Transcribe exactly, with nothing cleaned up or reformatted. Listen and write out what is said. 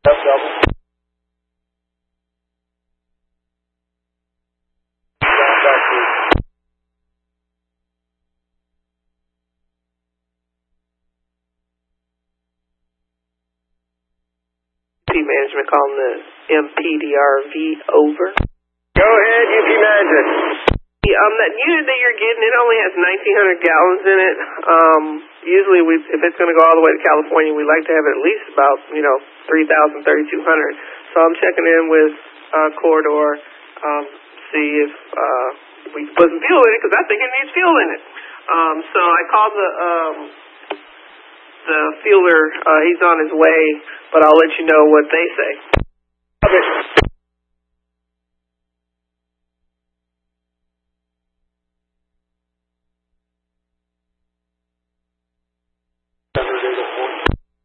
That's double. Down back to Management calling the M P D R V over. Go ahead, U P Management. The, um, that unit that you're getting, it only has nineteen hundred gallons in it. Um, usually, we, if it's going to go all the way to California, we like to have at least about, you know, three thousand, thirty-two hundred. So I'm checking in with uh, Corridor, um, see if uh, we can put some fuel in it, because I think it needs fuel in it. Um, so I called the um, the fueler. Uh, he's on his way, but I'll let you know what they say. Okay.